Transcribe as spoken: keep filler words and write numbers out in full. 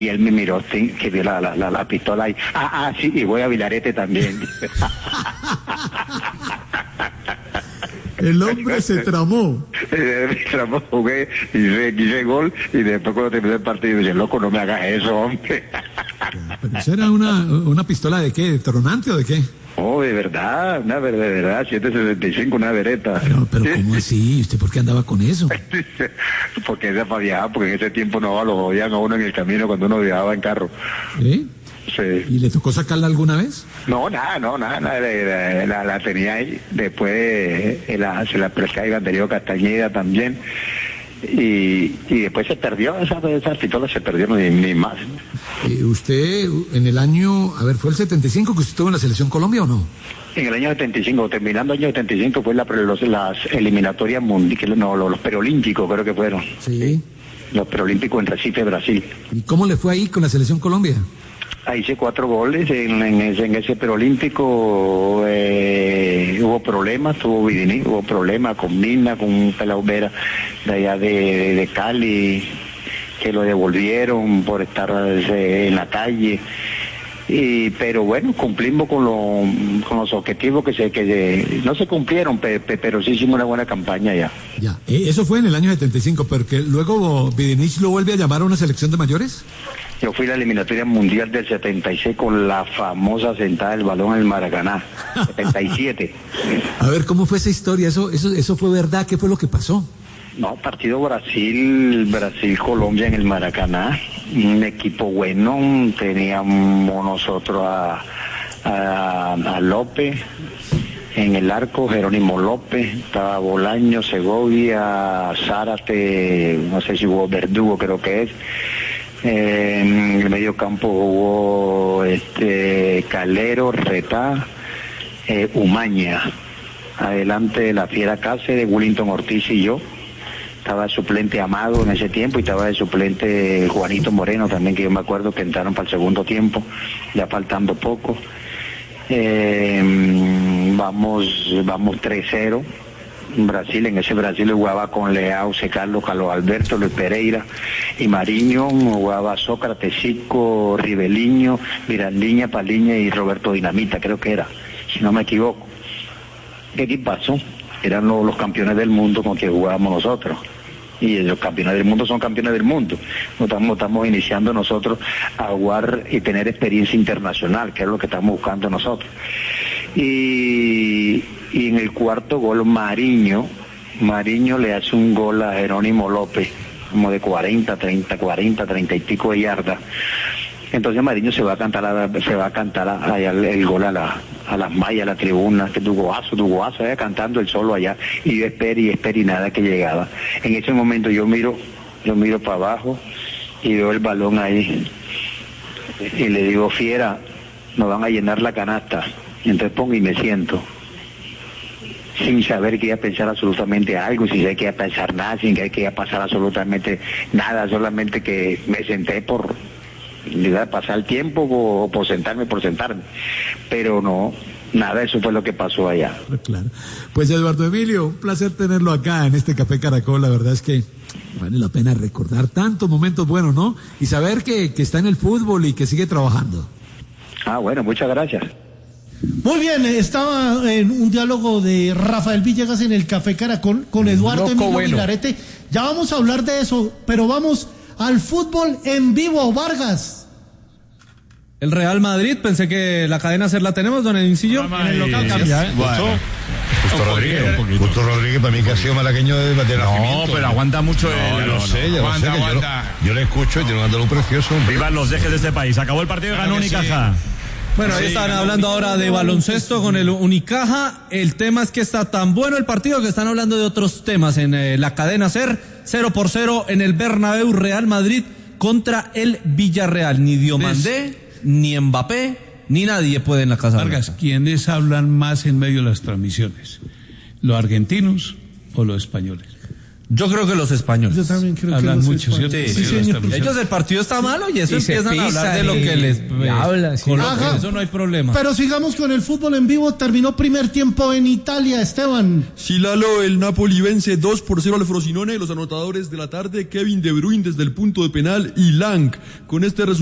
Y él me miró, sí, que vio la, la, la, la pistola y, ah, ah, sí, y voy a Vilarete también. El hombre se tramó. Me tramó, jugué, hice, hice gol, y después cuando terminé el partido, dije, loco, no me hagas eso, hombre. ¿Pero eso era una, una pistola de qué? ¿De tronante o de qué? Oh, de verdad, una de verdad, siete sesenta y cinco, una vereta. Pero, pero ¿cómo así? ¿Usted por qué andaba con eso? Porque esa para viajar, porque en ese tiempo no lo jodían a uno en el camino cuando uno viajaba en carro. ¿Sí? Sí. ¿Y le tocó sacarla alguna vez? No, nada, no, nada, nada la, la, la tenía ahí. Después eh, la, se la presté a Iván Darío Castañeda también. Y, y después se perdió, esa, esa pistola se perdió, ni, ni más. Eh, ¿Usted en el año, a ver, fue el setenta y cinco que usted estuvo en la Selección Colombia o no? En el año setenta y cinco, terminando el año setenta y cinco, fue la, los, las eliminatorias mundiales, no, los, los preolímpicos creo que fueron. Sí. Los preolímpicos en Recife, Brasil. ¿Y cómo le fue ahí con la Selección Colombia? Ahí hice cuatro goles en, en, ese, en ese preolímpico. Eh, hubo problemas, tuvo Vidini, hubo problemas con Mina, con un pelao Vera de allá de, de, de Cali, que lo devolvieron por estar eh, en la calle. Y, pero bueno, cumplimos con, lo, con los objetivos que se que se, no se cumplieron, pe, pe, pero sí hicimos una buena campaña ya. Ya, eh, eso fue en el año setenta y cinco, pero que luego Vidinich lo vuelve a llamar a una selección de mayores. Yo fui a la eliminatoria mundial del setenta y seis con la famosa sentada del balón en el Maracaná, setenta y siete. A ver, ¿cómo fue esa historia? ¿Eso, eso, eso fue verdad? ¿Qué fue lo que pasó? No, partido Brasil, Brasil-Colombia en el Maracaná, un equipo bueno, teníamos nosotros a, a, a López en el arco, Jerónimo López, estaba Bolaño, Segovia, Zárate, no sé si hubo Verdugo, creo que es. Eh, en el medio campo hubo este Calero, Retá, eh, Umaña. Adelante la Fiera Cáceres, Willington Ortiz y yo. Estaba el suplente Amado en ese tiempo y estaba el suplente Juanito Moreno también, que yo me acuerdo que entraron para el segundo tiempo, ya faltando poco. Eh, vamos vamos tres cero. Brasil, en ese Brasil jugaba con Leao, Carlos, Carlos Alberto, Luis Pereira y Mariño, jugaba Sócrates, Zico, Riveliño, Mirandiña, Paliña y Roberto Dinamita, creo que era, si no me equivoco. ¿Qué equipazo? Eran los, los campeones del mundo con que jugábamos nosotros. Y los campeones del mundo son campeones del mundo. No estamos, estamos iniciando nosotros a jugar y tener experiencia internacional, que es lo que estamos buscando nosotros. Y, y en el cuarto gol, Mariño, Mariño le hace un gol a Jerónimo López, como de cuarenta, treinta, cuarenta, treinta y pico de yardas. Entonces Mariño se va a cantar a, se va a cantar a, allá el, el gol a la a las mallas, a la tribuna, que tu goazo, tu goazo, eh, cantando el solo allá, y yo esperé y esperé y nada que llegaba. En ese momento yo miro, yo miro para abajo y veo el balón ahí y le digo, Fiera, nos van a llenar la canasta. Y entonces pongo y me siento, sin saber que iba a pensar absolutamente algo, sin saber que iba a pensar nada, sin saber que iba a pasar absolutamente nada, solamente que me senté por iba a pasar el tiempo o por sentarme por sentarme, pero no, nada, eso fue lo que pasó allá. Claro. Pues Eduardo Emilio, un placer tenerlo acá en este Café Caracol, la verdad es que vale la pena recordar tantos momentos buenos, ¿no? Y saber que, que está en el fútbol y que sigue trabajando. Ah, bueno, muchas gracias. Muy bien, estaba en un diálogo de Rafael Villegas en el Café Caracol con Eduardo Loco Emilio bueno. Vilarete. Ya vamos a hablar de eso, pero vamos al fútbol en vivo, Vargas. El Real Madrid, pensé que la cadena SER la tenemos, don Edincillo. En el local cambia, ¿eh? Bueno. Justo Rodríguez, Justo Rodríguez para mí que ha sido malagueño de, de no, nacimiento. No, pero aguanta mucho no, el... No, lo sé, ya aguanta, lo sé, aguanta. Yo, lo, yo le escucho y tiene un andaluz precioso. Vivan los dejes de este país. Acabó el partido y ganó Unicaja. Sí. Bueno, ahí sí, están hablando ahora de baloncesto con el Unicaja. El tema es que está tan bueno el partido que están hablando de otros temas en eh, la cadena SER. Cero por cero en el Bernabéu, Real Madrid contra el Villarreal. Ni Diomandé, ni Mbappé, ni nadie puede en la casa. Vargas, ¿quiénes hablan más en medio de las transmisiones? ¿Los argentinos o los españoles? Yo creo que los españoles. Yo también creo Hablan que los mucho, españoles. ¿cierto? Sí, Sí, señor. Ellos el partido está malo y eso Y se empiezan a hablar de lo pisan que y- les y hablan, sí. coloquen. Ajá. Eso no hay problema. Pero sigamos con el fútbol en vivo. Terminó primer tiempo en Italia, Esteban. Sí, Lalo, el Napoli vence dos por cero al Frosinone. Los anotadores de la tarde, Kevin De Bruyne desde el punto de penal y Lang. Con este resultado